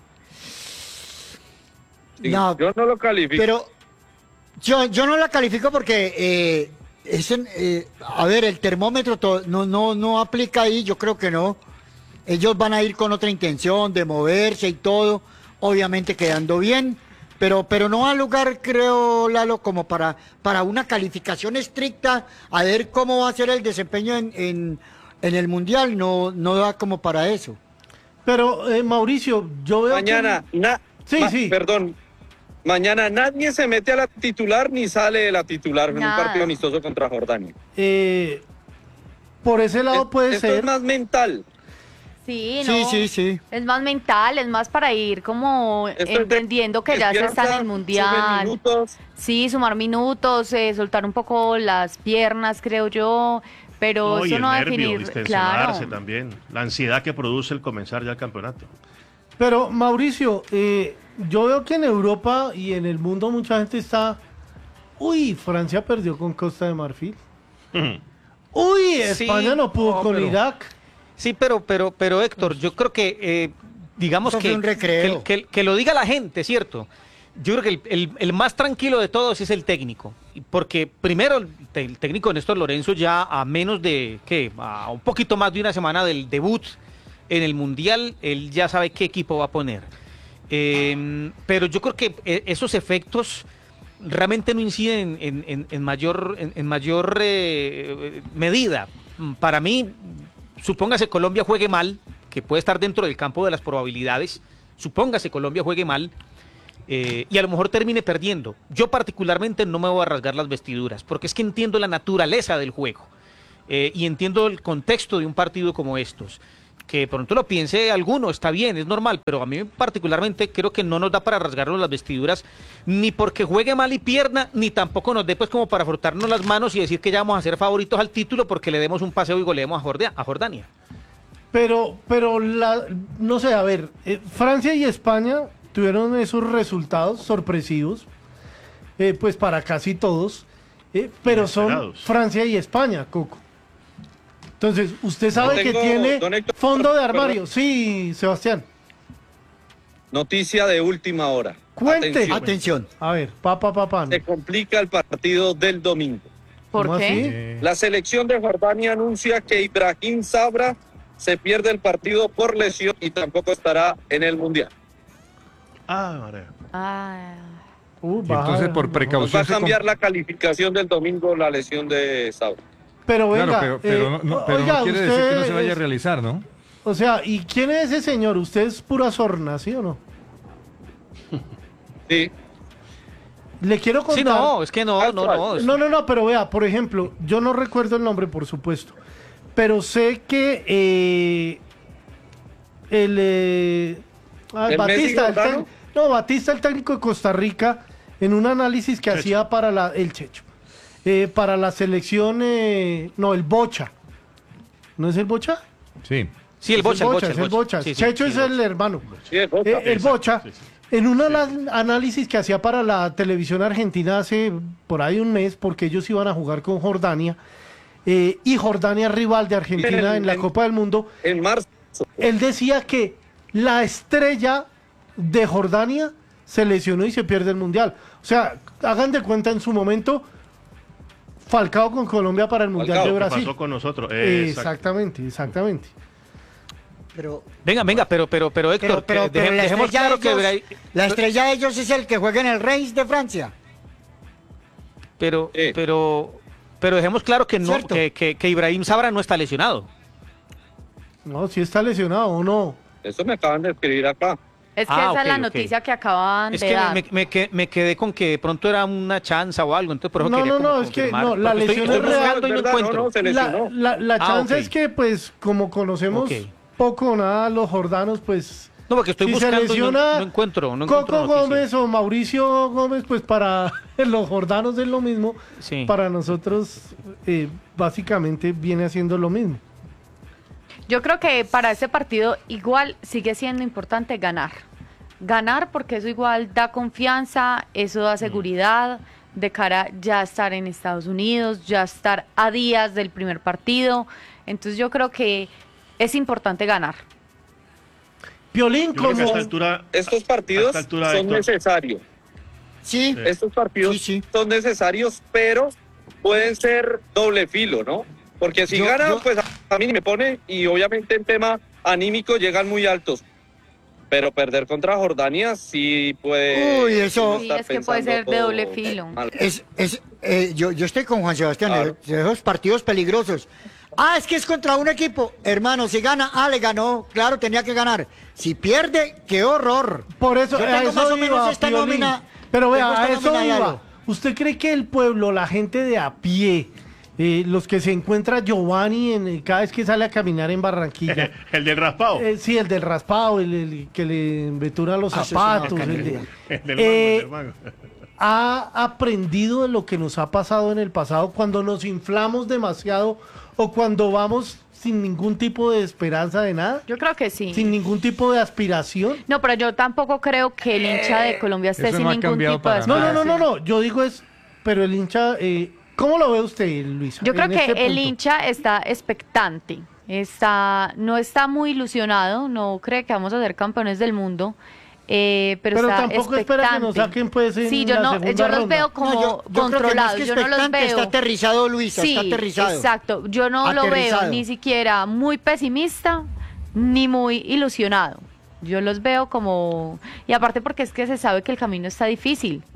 Sí, No, yo no lo califico. Pero yo, yo no la califico porque, eh, es en- eh, a ver, el termómetro to- no, no, no aplica ahí, yo creo que no. Ellos van a ir con otra intención de moverse y todo, obviamente quedando bien, pero, pero no al lugar, creo, Lalo, como para, para una calificación estricta, a ver cómo va a ser el desempeño en, en, en el Mundial, no, no da como para eso. Pero, eh, Mauricio, yo veo Mañana, que... na- Sí, ma- sí. perdón. Mañana nadie se mete a la titular ni sale de la titular en un Nada. partido amistoso contra Jordania. eh, por ese lado Es- puede esto ser... es más mental. Sí, no. Sí, sí, sí. Es más mental, es más para ir como Esto es de- entendiendo que ya se está en despierta, el suben mundial. minutos. Sí, sumar minutos, eh, soltar un poco las piernas, creo yo, pero No, y eso el no va a nervio, definir, distensionarse claro. también. La ansiedad que produce el comenzar ya el campeonato. Pero, Mauricio, eh, yo veo que en Europa y en el mundo mucha gente está... Uy, Francia perdió con Costa de Marfil. Uy, Sí, España no pudo no, con pero- Irak. Sí, pero, pero, pero Héctor, yo creo que, eh, digamos Eso que, fue un recreo. que, que- que lo diga la gente, ¿cierto? Yo creo que el, el- el más tranquilo de todos es el técnico, y porque primero el, te- el técnico Néstor Lorenzo ya a menos de, ¿qué? A un poquito más de una semana del debut en el Mundial, él ya sabe qué equipo va a poner. Eh, pero yo creo que eh, esos efectos realmente no inciden en, en- en mayor, en, en mayor eh, medida. Para mí, supóngase Colombia juegue mal, que puede estar dentro del campo de las probabilidades, supóngase Colombia juegue mal, eh, y a lo mejor termine perdiendo. Yo particularmente no me voy a rasgar las vestiduras, porque es que entiendo la naturaleza del juego eh, y entiendo el contexto de un partido como estos. Que pronto lo piense alguno, está bien, es normal, pero a mí particularmente creo que no nos da para rasgarnos las vestiduras, ni porque juegue mal y pierda, ni tampoco nos dé pues como para frotarnos las manos y decir que ya vamos a ser favoritos al título porque le demos un paseo y goleemos a, Jordia- a Jordania. Pero, pero la, no sé, a ver, eh, Francia y España tuvieron esos resultados sorpresivos, eh, pues para casi todos, eh, pero son Inesperados. Francia y España, Coco. Entonces, usted sabe tengo, que tiene don Héctor, fondo de perdón. armario. Sí, Sebastián. Noticia de última hora. Cuente. Atención. Atención. A ver, papá, papá. Se complica el partido del domingo. ¿Por ¿Cómo qué? así? La selección de Jordania anuncia que Ibrahim Sabra se pierde el partido por lesión y tampoco estará en el Mundial. Ah, María. Ah, Uh, Y baja, entonces, por no. Nos va precaución, a se com- cambiar la calificación del domingo la lesión de Sabra. Pero venga, Claro, pero, pero, eh, no, no- pero no oiga, quiere decir que no usted se vaya a es- realizar, ¿no? O sea, ¿y quién es ese señor? ¿Usted es pura sorna, sí o no? Sí. Le quiero contar. Sí, no, es que no, no, no. es- No, no, no, pero vea, por ejemplo, yo no recuerdo el nombre, por supuesto, pero sé que eh, el, eh, ah, ¿El Messi Batista, el Jordano? tec- no, Batista, el técnico de Costa Rica, en un análisis que Checho. hacía para la, el Checho, eh, para la selección, eh, no, el Bocha, ¿no es el Bocha? Sí. Sí, el Es Bocha, el Bocha. es el Bocha. Sí, sí, Checho sí, es el el Bocha. hermano. Sí, el Bocha. Eh, el Exacto, Bocha, sí, sí. en un ala- análisis que hacía para la televisión argentina hace por ahí un mes, porque ellos iban a jugar con Jordania, eh, y Jordania rival de Argentina En- en la en- Copa del Mundo, En marzo. él decía que la estrella de Jordania se lesionó y se pierde el Mundial. O sea, hagan de cuenta en su momento, Falcao con Colombia para el Mundial Falcao, de ¿Qué Brasil. pasó con nosotros? Eh, Exacto. exactamente, exactamente. Pero, Venga, venga, pero, pero, pero Héctor, pero, pero, que pero deje- la, dejemos estrella claro de que ellos, Bra- la estrella de ellos es el que juega en el Reims de Francia. pero, Sí. pero, pero dejemos claro que no, Cierto. que, que, que Ibrahim Sabra no está lesionado. No, si está lesionado o no. Eso me acaban de escribir acá. es que Ah, esa es ok, la ok. noticia que acaban Es de que dar. me, me, que- me quedé con que de pronto era una chanza o algo, entonces por eso No, quería no, como no, es que confirmar, no, la porque estoy- lesión estoy es real, buscando y no ¿verdad? encuentro. No, no, se La, lesionó. la, la Ah, chance ok. es que, pues, como conocemos Ok. poco o nada a los jordanos, pues, No, porque estoy si se buscando y no, lesiona no encuentro, no encuentro Coco noticia. Gómez o Mauricio Gómez, pues para los jordanos es lo mismo, Sí. para nosotros eh, básicamente viene haciendo lo mismo. Yo creo que para ese partido igual sigue siendo importante ganar. Ganar porque eso igual da confianza, eso da seguridad de cara ya a estar en Estados Unidos, ya estar a días del primer partido. Entonces yo creo que es importante ganar. Piolín, Yo creo que a como... esta altura, Estos a partidos esta altura, son Héctor, necesarios. Sí, Estos partidos Sí, sí. son necesarios, pero pueden ser doble filo, ¿no? Porque si Yo- ganan, yo- pues a, a mí me pone, y obviamente en tema anímico llegan muy altos. Pero perder contra Jordania sí puede. Uy, eso- uno Sí, estar es que puede pensando ser de doble filo. mal. es, es, eh, yo, yo estoy con Juan Sebastián, Claro. de esos partidos peligrosos. Ah, es que es contra un equipo. Hermano, si gana, ah, le ganó. Claro, tenía que ganar. Si pierde, qué horror. Por eso, Yo a tengo eso más o menos iba, esta Piolín. nómina. Pero vea, tengo a esta eso nómina, iba. Lalo. ¿Usted cree que el pueblo, la gente de a pie, eh, los que se encuentra Giovanni en, cada vez que sale a caminar en Barranquilla, el del raspado. eh, sí, el del raspado, el, el que le embetura los Ah, eso es una zapatos, el de- bacanería. El del eh, mango, el del mango. ha aprendido de lo que nos ha pasado en el pasado cuando nos inflamos demasiado o cuando vamos sin ningún tipo de esperanza de nada, Yo creo que sí. sin ningún tipo de aspiración. No, pero yo tampoco creo que el hincha de Colombia esté Eso sin no ha ningún cambiado tipo de para No, no, aspiración. no, no, no, yo digo es, pero el hincha, eh, ¿cómo lo ve usted, Luisa? Yo creo en que este el punto? hincha está expectante, está, no está muy ilusionado, no cree que vamos a ser campeones del mundo, eh, pero, Pero está tampoco espera que nos expectante. saquen, pues, en Sí, yo la no, segunda yo los ronda. veo como No, yo- yo creo que más controlados, que yo no los expectante, veo. Está aterrizado, Luisa, Sí, está aterrizado. exacto. Yo no lo veo Aterrizado. ni siquiera muy pesimista ni muy ilusionado. Yo los veo como... Y aparte porque es que se sabe que el camino está difícil.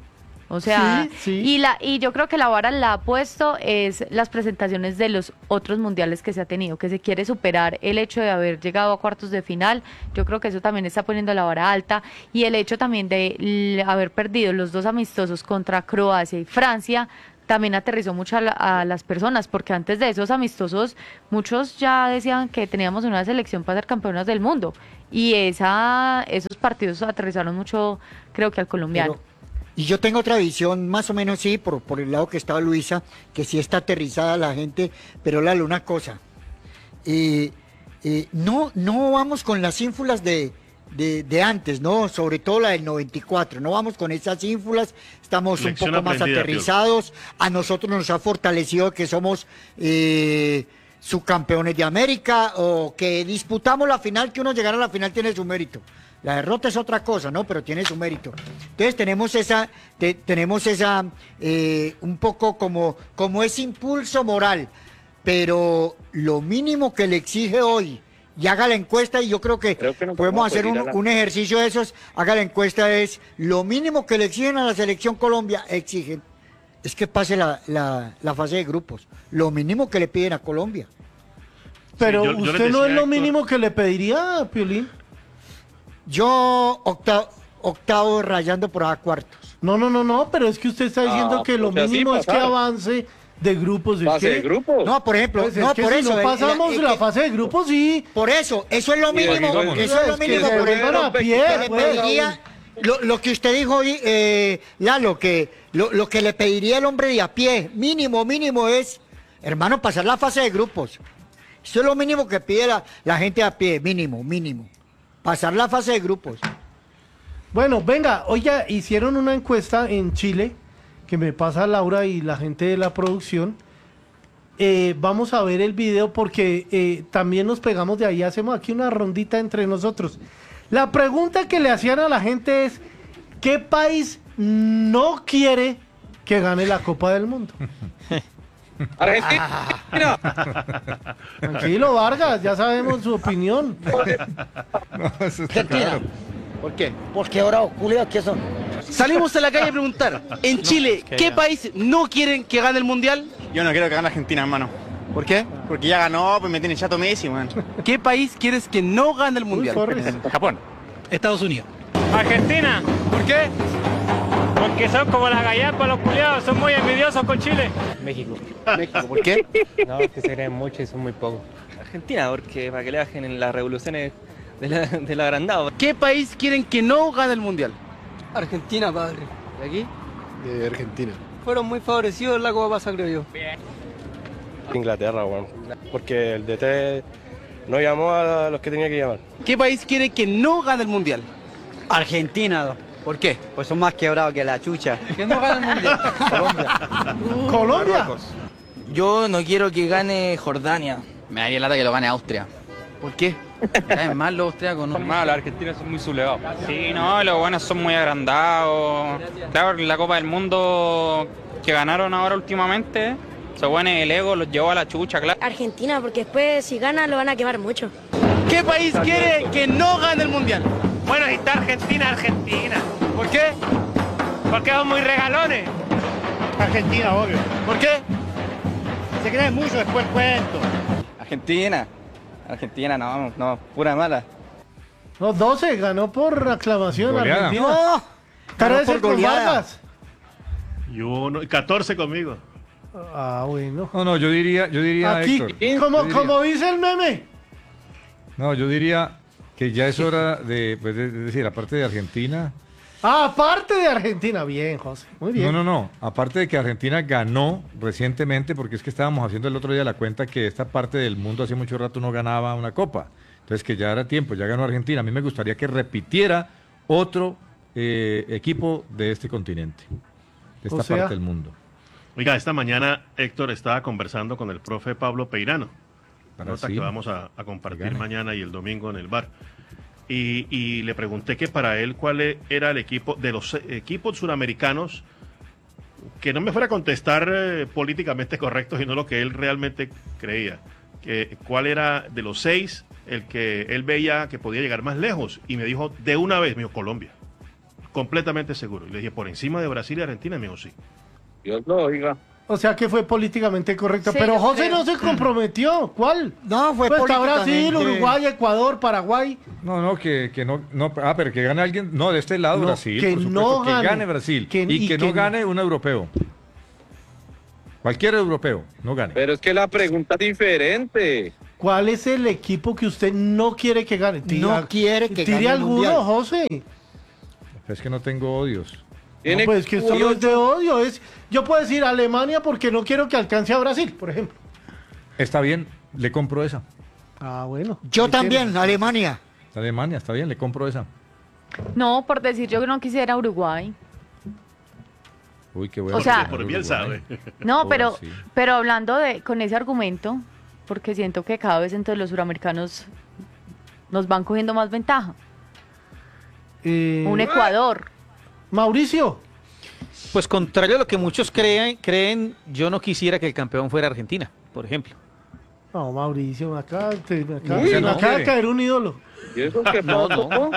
O sea, Sí, sí. y la y yo creo que la vara la ha puesto es las presentaciones de los otros mundiales que se ha tenido, que se quiere superar el hecho de haber llegado a cuartos de final. Yo creo que eso también está poniendo la vara alta, y el hecho también de l- haber perdido los dos amistosos contra Croacia y Francia también aterrizó mucho a, la- a las personas, porque antes de esos amistosos muchos ya decían que teníamos una selección para ser campeonas del mundo, y esa esos partidos aterrizaron mucho, creo que al colombiano. Pero- y yo tengo otra visión, más o menos sí, por, por el lado que estaba Luisa, que sí está aterrizada la gente, pero Lalo, una cosa, eh, eh, no, no vamos con las ínfulas de, de, de antes, ¿no? Sobre todo la del noventa y cuatro, no vamos con esas ínfulas, estamos Lección un poco más aprendida, aterrizados, a nosotros nos ha fortalecido que somos eh, subcampeones de América, o que disputamos la final, que uno llegar a la final tiene su mérito. La derrota es otra cosa, ¿no? Pero tiene su mérito. Entonces tenemos esa, te- tenemos esa, eh, un poco como, como ese impulso moral, pero lo mínimo que le exige hoy, y haga la encuesta, y yo creo que, Creo que no podemos podemos hacer pedir un, a la- un ejercicio de esos, haga la encuesta, es lo mínimo que le exigen a la selección Colombia, exigen, es que pase la, la, la fase de grupos, lo mínimo que le piden a Colombia. Pero yo- yo les usted no decía, es lo Héctor- mínimo que le pediría, Piolín. Yo octavo, octavo rayando por a cuartos. No, no, no, no, pero es que usted está diciendo Ah, que lo o sea, sí, mínimo es que pasar. avance de grupos. Es Fase que, de grupos. No, por ejemplo, pues, es no, que por si eso. no eh, pasamos eh, la que- fase de grupos, sí. Por eso, eso es lo Y de mínimo, vámonos. eso es lo Es que mínimo, se por ejemplo, fueron a pie, que le pues. pediría, lo, lo que usted dijo hoy, eh, Lalo, que lo, lo que le pediría el hombre de a pie, mínimo, mínimo es, hermano, pasar la fase de grupos. Eso es lo mínimo que pide la, la gente a pie, mínimo, mínimo. Pasar la fase de grupos. Bueno, venga, oiga, hicieron una encuesta en Chile que me pasa Laura y la gente de la producción. Eh, vamos a ver el video porque eh, también nos pegamos de ahí, hacemos aquí una rondita entre nosotros. La pregunta que le hacían a la gente es, ¿qué país no quiere que gane la Copa del Mundo? Argentina. Tranquilo, Vargas, ya sabemos su opinión. No, eso está claro. ¿Por qué? Porque ahora culiados que son. Salimos a la calle a preguntar, en Chile, ¿qué país no quieren que gane el Mundial? Yo no quiero que gane Argentina, hermano. ¿Por qué? Porque ya ganó, pues me tiene chato Messi, man. ¿Qué país quieres que no gane el Mundial? Forres. Japón. Estados Unidos. Argentina, ¿Por qué? porque son como las gallapas los culiados, son muy envidiosos con Chile. México. México, ¿por qué? No, que se creen mucho y son muy pocos. Argentina, porque para que le bajen en las revoluciones de la, de la agrandado. ¿Qué país quieren que no gane el Mundial? Argentina, padre. ¿Y aquí? De Argentina. Fueron muy favorecidos en la Copa Pasa, creo yo. Inglaterra, weón. Porque el D T no llamó a los que tenía que llamar. ¿Qué país quiere que no gane el Mundial? Argentina, ¿Por qué? pues son más quebrados que la chucha. Que no gane el Mundial. Colombia. Colombia. Yo no quiero que gane Jordania. Me daría lata que lo gane Austria. ¿Por qué? Es más los austriacos, ¿no? Más, los argentinos son muy sublevados. Sí, no, los buenos son muy agrandados. Claro, la Copa del Mundo que ganaron ahora últimamente, esos buenos, el ego los llevó a la chucha, claro. Argentina, porque después si gana lo van a quemar mucho. ¿Qué país quiere que no gane el Mundial? Bueno, si está Argentina, Argentina. ¿Por qué? Porque son muy regalones. Argentina, obvio. ¿Por qué? Se creen mucho, después cuento. Argentina. Argentina, no, no, pura mala. No, doce, ganó por aclamación Goleada. Argentina. No, ganó trece por con goleada. Vargas. Y uno, y catorce conmigo. Ah, bueno. No, no, yo diría, yo diría, Aquí, Héctor. como, yo diría- como dice el meme. No, yo diría que ya es hora de, pues, de- es decir, aparte de Argentina. Ah, aparte de Argentina. Bien, José. Muy bien. No, no, no. Aparte de que Argentina ganó recientemente, porque es que estábamos haciendo el otro día la cuenta que esta parte del mundo hace mucho rato no ganaba una copa. Entonces que ya era tiempo, ya ganó Argentina. A mí me gustaría que repitiera otro eh, equipo de este continente, de esta O sea- parte del mundo. Oiga, esta mañana Héctor estaba conversando con el profe Pablo Peirano. Para Nota sí. que vamos a, a compartir gane. mañana y el domingo en el bar. Y, y le pregunté que para él cuál e- era el equipo de los eh, equipos suramericanos, que no me fuera a contestar eh, políticamente correcto, sino lo que él realmente creía. Que cuál era de los seis el que él veía que podía llegar más lejos. Y me dijo de una vez, me dijo Colombia. completamente seguro. Y le dije, por encima de Brasil y Argentina, y me dijo sí. Dios lo oiga. O sea que fue políticamente correcto. Sí, pero yo José creo. no se comprometió. ¿Cuál? No, fue Pues está políticamente. Brasil, Uruguay, Ecuador, Paraguay. No, no, que, que no, no, ah, pero que gane alguien, no, de este lado No, Brasil, que por supuesto, no que gane. gane Brasil Que- y, y que, que no gane no. un europeo. Cualquier europeo, no gane. Pero es que la pregunta es diferente. ¿Cuál es el equipo que usted no quiere que gane? No quiere que tire gane el alguno, Mundial. José. Es que no tengo odios. No, Tiene pues que esto no es de ocho. odio. Es, yo puedo decir Alemania porque no quiero que alcance a Brasil, por ejemplo. Está bien, le compro esa. Ah, bueno. Yo Ahí también, tiene. Alemania. Alemania, está bien, le compro esa. No, por decir yo que no quisiera Uruguay. Uy, qué bueno. O sea- Por bien sabe. No, Oh, pero, sí. pero hablando de con ese argumento, porque siento que cada vez entonces los suramericanos nos van cogiendo más ventaja. Eh, Un Ecuador. Mauricio. Pues contrario a lo que muchos creen, creen, yo no quisiera que el campeón fuera Argentina, por ejemplo. No, Mauricio, me acaba, te- me acaba- Uy, se me no acaba de quiere. caer un ídolo. ¿Y eso qué No, pasó? no.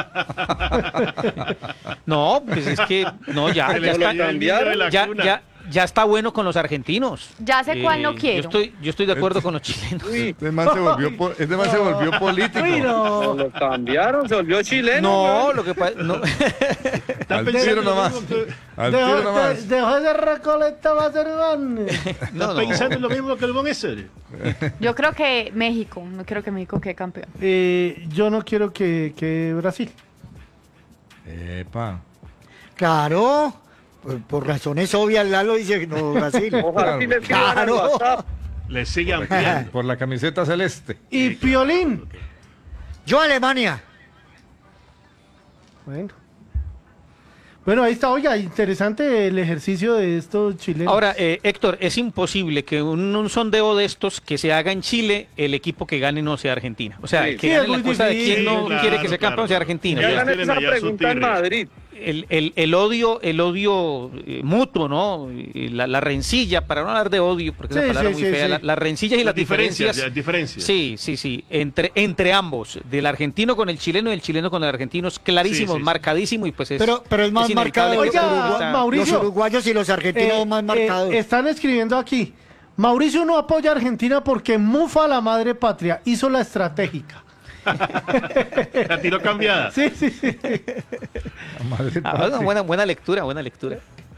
No, pues es que no, ya, Se le ya está, olvidó el niño de la ya, cuna. ya, ya está bueno con los argentinos. Ya sé cuál no Eh, quiero. Yo estoy, yo estoy de acuerdo con los chilenos. Uy, Este man se volvió, po- este man se volvió político. Uy, no. lo cambiaron, se volvió chileno. No, weón. lo que pasa, no. Al tiro nomás. Al tiro Dejó, nomás. de- dejó de recolectar más hermano. ¿Estás No, no. pensando en lo mismo que el Bon ese? Yo creo que México, no quiero que México quede campeón. Eh, yo no quiero que, que Brasil. Epa. Claro, por, por razones obvias, Lalo dice no, Brasil. Ojalá sí le escriban al Claro. WhatsApp. Le sigue ampliando. Por la camiseta celeste. Y Piolín. Yo Alemania. Bueno. Bueno, ahí está, oiga, interesante el ejercicio de estos chilenos. Ahora, eh, Héctor, es imposible que un, un sondeo de estos que se haga en Chile, el equipo que gane no sea Argentina. O sea, Sí. que Sí, gane es la muy cosa de difícil. quién no Claro, quiere que sea claro. campeón sea Argentina. Ya Ya O sea, hagan tienen esa allá su pregunta en tigre. Madrid. el, el, el odio, el odio eh, mutuo, ¿no? Y La, la rencilla, para no hablar de odio, porque es Sí, una palabra sí, muy sí, fea, sí. la- las rencillas y las diferencias. Las diferencias. Sí, sí, sí, entre, entre ambos, del argentino con el chileno y el chileno con el argentino, es clarísimo, Sí, sí, sí. marcadísimo y pues es Pero, pero es más inevitable marcado que los, Oiga, se urugua- repita. Mauricio. los uruguayos y los argentinos Eh, más eh, marcados. están escribiendo aquí. Mauricio no apoya a Argentina porque mufa a la madre patria. Hizo la estratégica. La tiró cambiada. Sí, sí, sí. Madre Ah, patria. bueno, buena, buena lectura, buena lectura.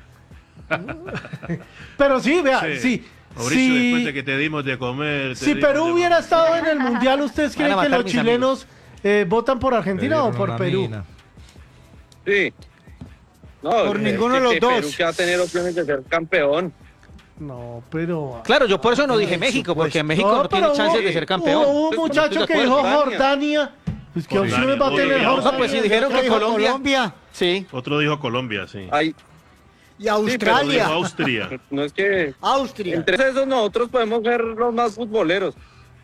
Pero sí, vea, sí. Mauricio, sí. después de que te dimos de comer. te Si dimos Perú de- hubiera estado en el Mundial, ¿ustedes Van a creen que matar los mis chilenos eh, votan por Le Argentina o dieron por una Perú? mina. Sí. No, Por es ninguno de que- los que dos. Perú que va a tener opciones de ser campeón. No, pero... Claro, yo por eso no dije Por México, porque supuesto. México no, tiene pero chances hubo- de ser campeón. Hubo un Estoy muchacho de que acuerdo. dijo Jordania. Pues qué Jordania, opciones va a tener Bolivia. Jordania. No, pues sí, dijeron que Dijo Colombia. Colombia Sí. Otro dijo Colombia, sí. Hay, y Australia. Dijo Austria. no es que Austria. entre esos nosotros podemos ser los más futboleros.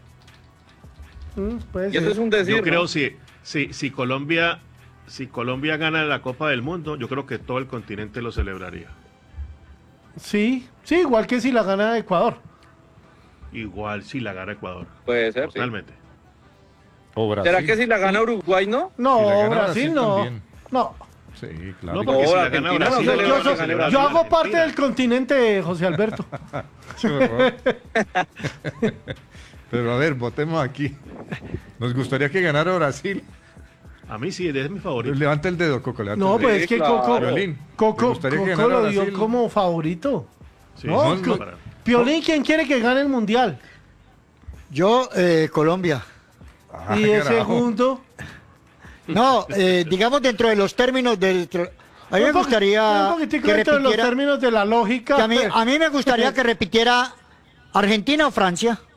Mm, puede Y eso ser. es un decir. Yo creo ¿no? si, si, si Colombia si Colombia gana la Copa del Mundo, yo creo que todo el continente lo celebraría. Sí, sí, igual que si la gana Ecuador. Igual si la gana Ecuador. Puede ser. sí. Totalmente. O Brasil. ¿Será que si la gana Uruguay no? No, Si la gana Brasil, Brasil no. también. No. Sí, claro. No, porque No, si la Argentina gana no Brasil, Yo, celebra yo la soy- que gane celebra yo Brasil. hago parte Argentina. del continente, José Alberto. Qué horror. Pero a ver, votemos aquí. Nos gustaría que ganara Brasil. A mí sí, es mi favorito. Levanta el dedo, Coco. levanta No, el dedo. pues es que claro. Coco, Violín, ¿te Coco, gustaría que Coco ganara lo dio Brasil? como favorito. Sí, No, sí, que- para- Piolín, ¿quién quiere que gane el mundial? Yo, eh, Colombia. Ah, Y de carajo. segundo, No, eh, digamos dentro de los términos de... dentro- a mí me un poqu- gustaría un poquitico que dentro de los repitiera... términos de la lógica. que a, mí, a mí me gustaría que repitiera Argentina o Francia.